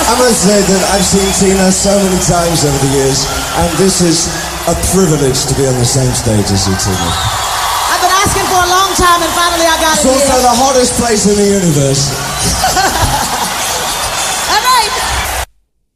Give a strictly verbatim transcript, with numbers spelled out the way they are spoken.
I must say that I've seen Tina so many times over the years, and this is a privilege to be on the same stage as you, Tina. I've been asking for a long time, and finally I got It's it also here. the hottest place in the universe.